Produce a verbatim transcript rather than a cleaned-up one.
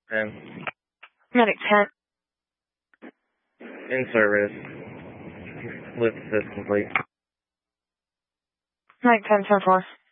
ten. Medic ten. In service. Lift assist complete. Medic ten, ten four.